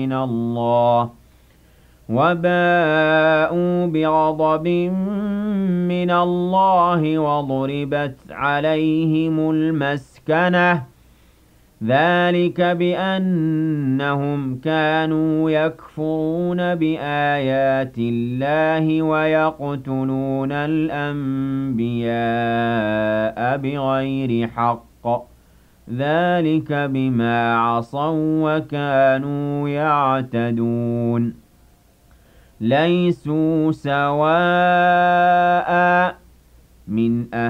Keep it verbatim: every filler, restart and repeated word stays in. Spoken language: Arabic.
من الله وباءوا بغضب من الله وضربت عليهم المسكنة ذلك بأنهم كانوا يكفرون بآيات الله ويقتلون الأنبياء بغير حق ذلك بما عصوا وكانوا يعتدون ليسوا سواء من أهل